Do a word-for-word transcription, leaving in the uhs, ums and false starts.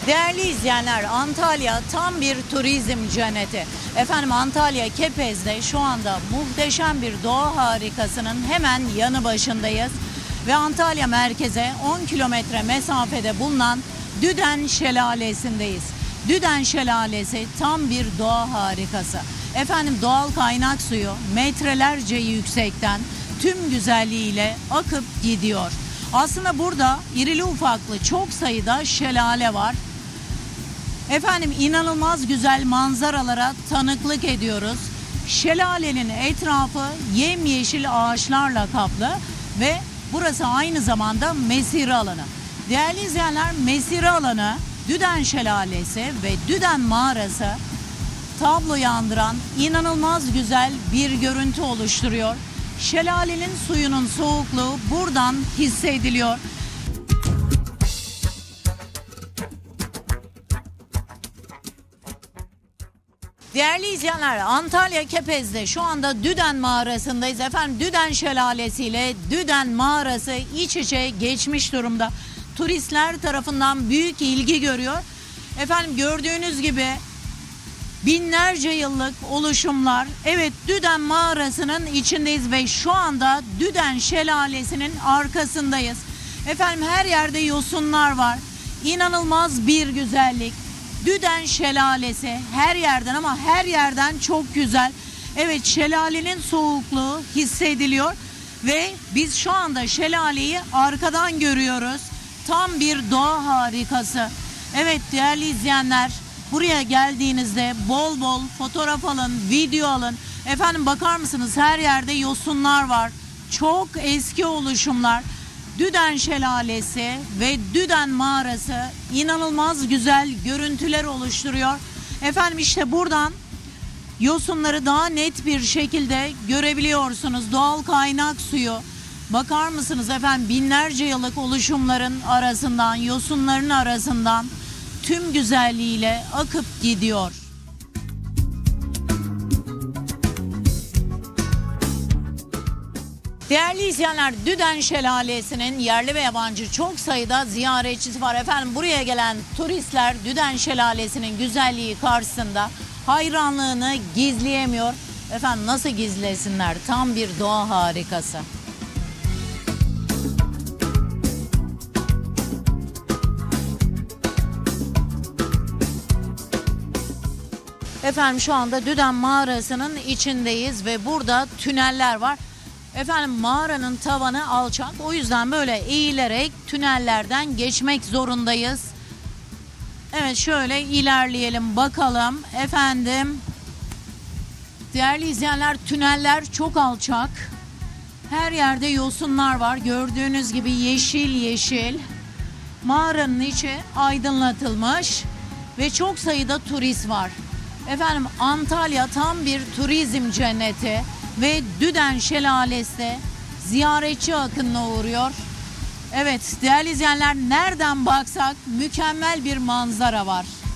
Değerli izleyenler, Antalya tam bir turizm cenneti. Efendim Antalya Kepez'de şu anda muhteşem bir doğa harikasının hemen yanı başındayız. Ve Antalya merkeze on kilometre mesafede bulunan Düden Şelalesi'ndeyiz. Düden Şelalesi tam bir doğa harikası. Efendim doğal kaynak suyu metrelerce yüksekten tüm güzelliğiyle akıp gidiyor. Aslında burada irili ufaklı çok sayıda şelale var. Efendim inanılmaz güzel manzaralara tanıklık ediyoruz. Şelalenin etrafı yemyeşil ağaçlarla kaplı ve burası aynı zamanda mesire alanı. Değerli izleyenler, mesire alanı, Düden Şelalesi ve Düden Mağarası tabloyu andıran inanılmaz güzel bir görüntü oluşturuyor. Şelalenin suyunun soğukluğu buradan hissediliyor. Değerli izleyenler, Antalya Kepez'de şu anda Düden Mağarası'ndayız. Efendim Düden Şelalesi ile Düden Mağarası iç içe geçmiş durumda. Turistler tarafından büyük ilgi görüyor. Efendim gördüğünüz gibi binlerce yıllık oluşumlar. Evet, Düden Mağarası'nın içindeyiz ve şu anda Düden Şelalesi'nin arkasındayız. Efendim her yerde yosunlar var. İnanılmaz bir güzellik. Düden Şelalesi her yerden ama her yerden çok güzel. Evet, şelalenin soğukluğu hissediliyor ve biz şu anda şelaleyi arkadan görüyoruz. Tam bir doğa harikası. Evet değerli izleyenler, buraya geldiğinizde bol bol fotoğraf alın, video alın. Efendim bakar mısınız, her yerde yosunlar var. Çok eski oluşumlar. Düden Şelalesi ve Düden Mağarası inanılmaz güzel görüntüler oluşturuyor. Efendim işte buradan yosunları daha net bir şekilde görebiliyorsunuz. Doğal kaynak suyu. Bakar mısınız efendim, binlerce yıllık oluşumların arasından, yosunların arasından tüm güzelliğiyle akıp gidiyor. Değerli izleyenler, Düden Şelalesi'nin yerli ve yabancı çok sayıda ziyaretçisi var. Efendim buraya gelen turistler Düden Şelalesi'nin güzelliği karşısında hayranlığını gizleyemiyor. Efendim nasıl gizlesinler? Tam bir doğa harikası. Efendim şu anda Düden Mağarası'nın içindeyiz ve burada tüneller var. Efendim mağaranın tavanı alçak, o yüzden böyle eğilerek tünellerden geçmek zorundayız. Evet, şöyle ilerleyelim bakalım efendim. Değerli izleyenler, tüneller çok alçak. Her yerde yosunlar var, gördüğünüz gibi yeşil yeşil. Mağaranın içi aydınlatılmış ve çok sayıda turist var. Efendim Antalya tam bir turizm cenneti ve Düden Şelalesi ziyaretçi akınına uğruyor. Evet değerli izleyenler, nereden baksak mükemmel bir manzara var.